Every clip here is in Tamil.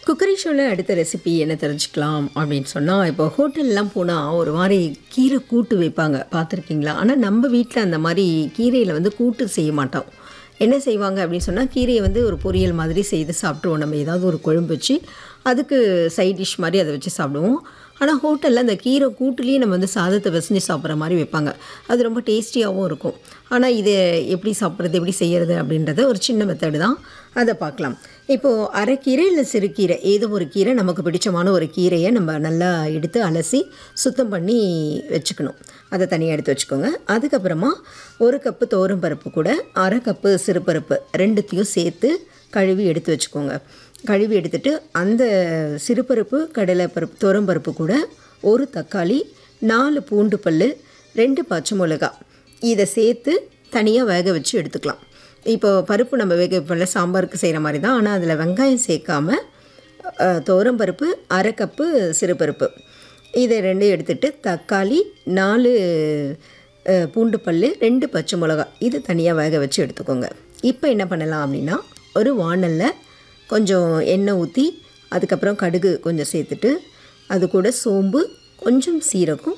குக்கரி ஷோவில் அடுத்த ரெசிபி என்ன தெரிஞ்சுக்கலாம் அப்படின்னு சொன்னால், இப்போ ஹோட்டல்லாம் போனால் ஒரு மாதிரி கீரை கூட்டு வைப்பாங்க, பார்த்துருக்கீங்களா? ஆனால் நம்ம வீட்டில் அந்த மாதிரி கீரையில் வந்து கூட்டு செய்ய மாட்டோம். என்ன செய்வாங்க அப்படின்னு சொன்னால், கீரையை வந்து ஒரு பொரியல் மாதிரி செய்து சாப்பிட்ருவோம். நம்ம ஏதாவது ஒரு குழம்பு வச்சு அதுக்கு சைட் டிஷ் மாதிரி அதை வச்சு சாப்பிடுவோம். ஆனால் ஹோட்டலில் அந்த கீரை கூட்டுலேயே நம்ம வந்து சாதத்தை பிசைஞ்சு சாப்பிட்ற மாதிரி வைப்பாங்க. அது ரொம்ப டேஸ்டியாகவும் இருக்கும். ஆனால் இதை எப்படி சாப்பிட்றது, எப்படி செய்கிறது அப்படின்றத ஒரு சின்ன மெத்தடு தான், அதை பார்க்கலாம். இப்போது அரைக்கீரை இல்லை சிறுகீரை ஏதோ ஒரு கீரை, நமக்கு பிடிச்சமான ஒரு கீரையை நம்ம நல்லா எடுத்து அலசி சுத்தம் பண்ணி வச்சுக்கணும். அதை தனியாக எடுத்து வச்சுக்கோங்க. அதுக்கப்புறமா 1 கப்பு துவரம்பருப்பு கூட 1/2 கப்பு சிறுபருப்பு ரெண்டுத்தையும் சேர்த்து கழுவி எடுத்து வச்சுக்கோங்க. கழுவி எடுத்துகிட்டு அந்த சிறுபருப்பு, கடலைப்பருப்பு, துவரம்பருப்பு கூட 1 தக்காளி, 4 பூண்டு பல், 2 பச்சை மிளகா இதை சேர்த்து தனியாக வேக வச்சு எடுத்துக்கலாம். இப்போ பருப்பு நம்ம வேக வைப்போம்ல, சாம்பாருக்கு செய்கிற மாதிரி தான். ஆனால் அதில் வெங்காயம் சேர்க்காம துவரம்பருப்பு, 1/2 கப்பு சிறுபருப்பு இதை 2 எடுத்துகிட்டு தக்காளி, 4 பூண்டு பல், 2 பச்சை மிளகா இது தனியாக வேக வச்சு எடுத்துக்கோங்க. இப்போ என்ன பண்ணலாம் அப்படின்னா, ஒரு வாணலில் கொஞ்சம் எண்ணெய் ஊற்றி அதுக்கப்புறம் கடுகு கொஞ்சம் சேர்த்துட்டு அது கூட சோம்பு, கொஞ்சம் சீரகம்,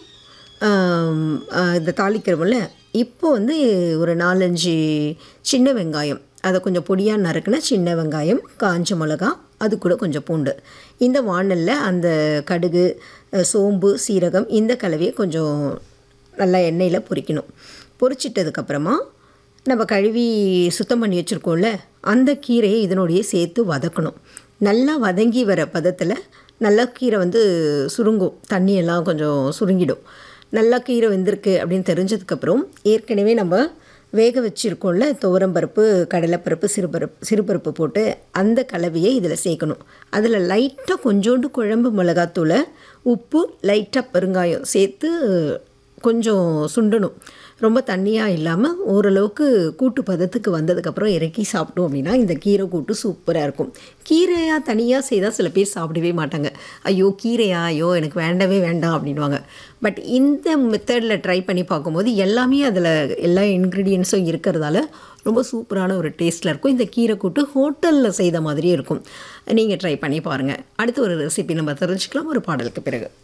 இந்த தாளிக்கிறோம்ல, இப்போ வந்து ஒரு 4-5 சின்ன வெங்காயம், அதை கொஞ்சம் பொடியாக நறுக்குன சின்ன வெங்காயம், காஞ்ச மிளகா, அது கூட கொஞ்சம் பூண்டு, இந்த வாணலில் அந்த கடுகு, சோம்பு, சீரகம் இந்த கலவையை கொஞ்சம் நல்லா எண்ணெயில் பொரிக்கணும். பொரிச்சிட்டதுக்கப்புறமா நம்ம கழுவி சுத்தம் பண்ணி வச்சுருக்கோம்ல, அந்த கீரையை இதனோடையே சேர்த்து வதக்கணும். நல்லா வதங்கி வர பதத்தில் நல்லா கீரை வந்து சுருங்கும், தண்ணியெல்லாம் கொஞ்சம் சுருங்கிடும். நல்லா கீரை வெந்திருக்கு அப்படின்னு தெரிஞ்சதுக்கப்புறம் ஏற்கனவே நம்ம வேக வச்சுருக்கோம்ல துவரம்பருப்பு, கடலைப்பருப்பு, சிறுபருப்பு போட்டு அந்த கலவையை இதில் சேர்க்கணும். அதில் லைட்டாக கொஞ்சோண்டு குழம்பு மிளகாத்தூளை, உப்பு, லைட்டாக பெருங்காயம் சேர்த்து கொஞ்சம் சுண்டணும். ரொம்ப தண்ணியாக இல்லாமல் ஓரளவுக்கு கூட்டு பதத்துக்கு வந்ததுக்கப்புறம் இறக்கி சாப்பிட்டோம் அப்படின்னா இந்த கீரை கூட்டு சூப்பராக இருக்கும். கீரையாக தனியாக செய்தால் சில பேர் சாப்பிடவே மாட்டாங்க. ஐயோ கீரையா, ஐயோ எனக்கு வேண்டவே வேண்டாம் அப்படின்வாங்க. பட் இந்த மெத்தடில் ட்ரை பண்ணி பார்க்கும்போது எல்லாமே அதில் எல்லா இன்க்ரீடியன்ஸும் இருக்கிறதால ரொம்ப சூப்பரான ஒரு டேஸ்ட்டில் இருக்கும். இந்த கீரை கூட்டு ஹோட்டலில் செய்த மாதிரியே இருக்கும். நீங்கள் ட்ரை பண்ணி பாருங்கள். அடுத்து ஒரு ரெசிபி நம்ம தெரிஞ்சுக்கலாம் ஒரு பாடலுக்கு பிறகு.